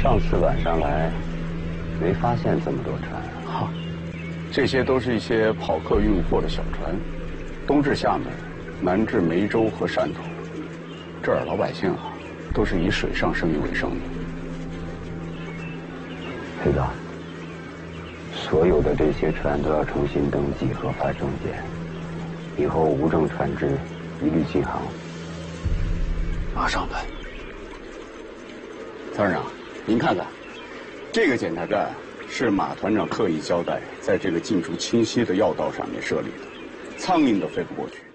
上次晚上来，没发现这么多船。 哈，这些都是一些跑客运货的小船，东至厦门，南至梅州和汕头。这儿老百姓啊，都是以水上生意为生的。 知道。所有的这些船都要重新登记和发证件，以后无证船只一律禁航。 马上办。团长，您看看，这个检查站是马团长刻意交代，在这个进出清晰的要道上面设立的，苍蝇都飞不过去。